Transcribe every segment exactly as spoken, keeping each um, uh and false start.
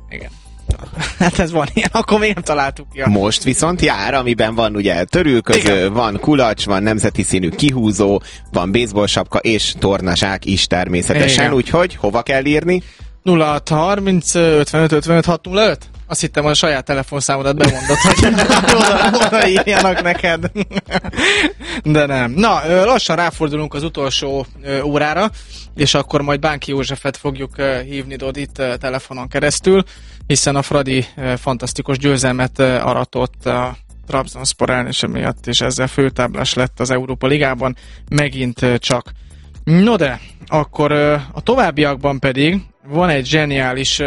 Igen. Hát ez van ilyen, akkor még nem találtuk ki. Most viszont jár, amiben van ugye törülköző, igen. Van kulacs, van nemzeti színű kihúzó, van baseball sapka és tornazsák is természetesen, igen. Úgyhogy hova kell írni? nulla hat harminc ötvenöt ötvenöt hat nulla öt? Azt hittem, a saját telefonszámodat bemondod, hogy oda, oda írjanak neked. De nem. Na, lassan ráfordulunk az utolsó órára, és akkor majd Bánki Józsefet fogjuk hívni Dodit telefonon keresztül, hiszen a Fradi fantasztikus győzelmet aratott a Trabzonspor ellenese miatt, és ezzel főtáblás lett az Európa Ligában, megint csak. No de, akkor a továbbiakban pedig van egy zseniális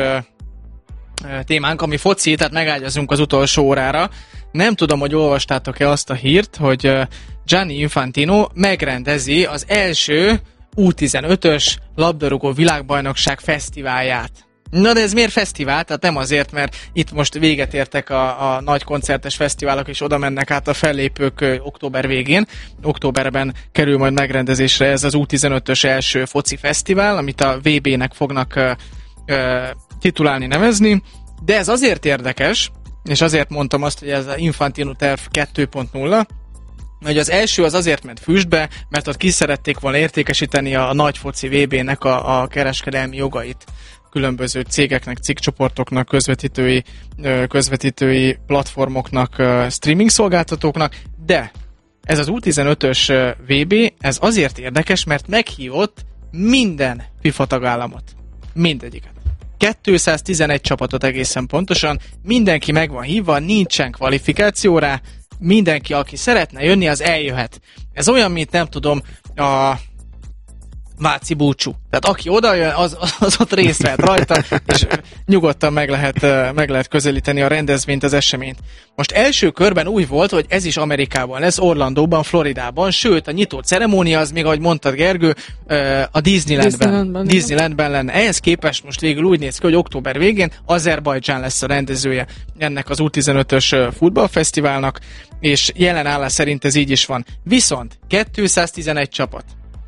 témánk, ami foci, tehát megágyazunk az utolsó órára. Nem tudom, hogy olvastátok-e azt a hírt, hogy Gianni Infantino megrendezi az első U tizenötös labdarúgó világbajnokság fesztiválját. Na de ez miért fesztivál? Tehát nem azért, mert itt most véget értek a, a nagy koncertes fesztiválok, és oda mennek át a fellépők ö, október végén. Októberben kerül majd megrendezésre ez az U tizenötös első foci fesztivál, amit a vé bének fognak ö, ö, titulálni, nevezni. De ez azért érdekes, és azért mondtam azt, hogy ez az Infantino terv kettő pont nulla, hogy az első az azért ment füstbe, mert ott ki szerették volna értékesíteni a, a nagy foci vé bének a, a kereskedelmi jogait különböző cégeknek, cikkcsoportoknak, közvetítői, közvetítői platformoknak, streaming szolgáltatóknak, de ez az U tizenötös vé bé, ez azért érdekes, mert meghívott minden FIFA tagállamot. Mindegyiket. kétszáztizenegy csapatot egészen pontosan, mindenki meg van hívva, nincsen kvalifikáció rá, mindenki, aki szeretne jönni, az eljöhet. Ez olyan, mint nem tudom, a Váci búcsú. Tehát aki oda jön, az, az ott részt vehet rajta, és nyugodtan meg lehet, meg lehet közelíteni a rendezvényt, az eseményt. Most első körben úgy volt, hogy ez is Amerikában lesz, Orlandóban, Floridában, sőt a nyitó ceremónia az még, ahogy mondtad Gergő, a Disneylandben, Disneylandben, Disneylandben lenne. Ehhez képest most végül úgy néz ki, hogy október végén Azerbajdzsán lesz a rendezője ennek az U tizenötös futballfesztiválnak, és jelen állás szerint ez így is van. Viszont kétszáztizenegy csapat.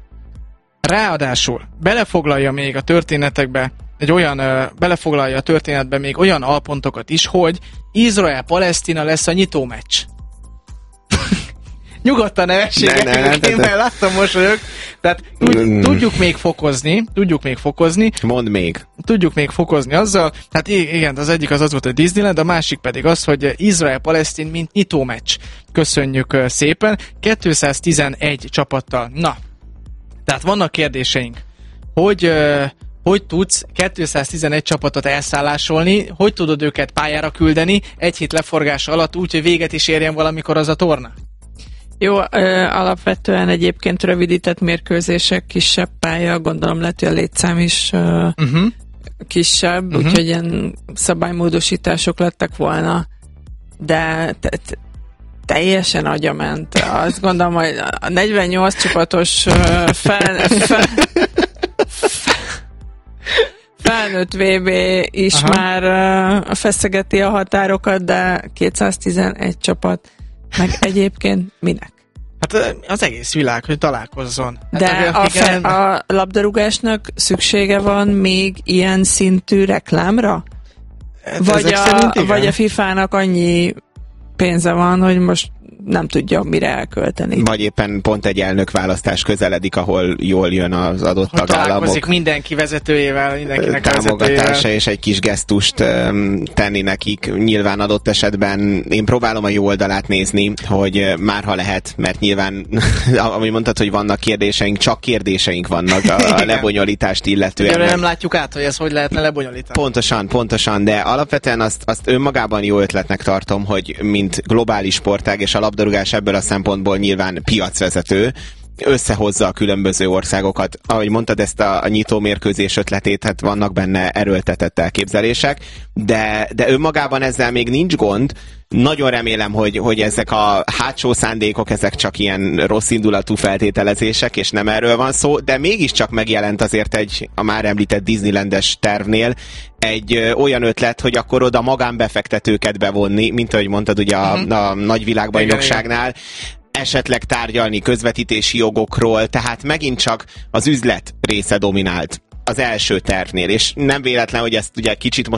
Ráadásul belefoglalja még a történetekbe, egy olyan, ö, belefoglalja a történetbe még olyan alpontokat is, hogy Izrael-Palesztina lesz a nyitó meccs. Nyugodtan nevességet, ne, ne, én már láttam mosolyog. Tehát tud, tudjuk még fokozni, tudjuk még fokozni. Mondd még. Tudjuk még fokozni azzal, hát igen, az egyik az az volt, hogy Disneyland, a másik pedig az, hogy Izrael-Palesztin mint nyitó meccs. Köszönjük szépen. kétszáztizenegy csapattal. Na, tehát vannak kérdéseink, hogy uh, hogy tudsz kétszáztizenegy csapatot elszállásolni, hogy tudod őket pályára küldeni egy hét leforgása alatt úgy, hogy véget is érjen valamikor az a torna? Jó, ö, alapvetően egyébként rövidített mérkőzések, kisebb pálya, gondolom lehet, hogy a létszám is ö, uh-huh. kisebb, uh-huh. úgyhogy ilyen szabálymódosítások lettek volna, de t- t- teljesen agyament. Azt gondolom, hogy a negyvennyolc csapatos fel, fel, felnőtt vé bé is aha. már uh, feszegeti a határokat, de kétszáztizenegy csapat, meg egyébként minek? Hát az egész világ, hogy találkozzon. De hát, a, fe, a labdarúgásnak szüksége van még ilyen szintű reklámra? Hát vagy, a, vagy a fifának annyi pénze van, hogy most nem tudja mire elkölteni. Vagy éppen pont egy elnökválasztás közeledik, ahol jól jön az adott hogy tagállamok. Találkozik mindenki vezetőjével, mindenkinek támogatása és egy kis gesztust um, tenni nekik. Nyilván adott esetben én próbálom a jó oldalát nézni, hogy már ha lehet, mert nyilván, ahogy mondtad, hogy vannak kérdéseink, csak kérdéseink vannak a, a lebonyolítást illetően. Ugye nem látjuk át, hogy ez hogy lehetne lebonyolítani. Pontosan, pontosan, de alapvetően azt, azt önmagában jó ötletnek tartom, hogy mint globális sportág és a labdarúgás ebből a szempontból nyilván piacvezető, összehozza a különböző országokat. Ahogy mondtad, ezt a, a nyitó mérkőzés ötletét, hát vannak benne erőltetett elképzelések, de, de önmagában ezzel még nincs gond. Nagyon remélem, hogy, hogy ezek a hátsó szándékok, ezek csak ilyen rossz indulatú feltételezések, és nem erről van szó, de mégiscsak megjelent azért egy, a már említett Disneylandes tervnél egy ö, olyan ötlet, hogy akkor oda magánbefektetőket bevonni, mint ahogy mondtad ugye a, uh-huh. a nagyvilágbajnokságnál, esetleg tárgyalni közvetítési jogokról, tehát megint csak az üzlet része dominált az első tervnél, és nem véletlen, hogy ezt ugye kicsit most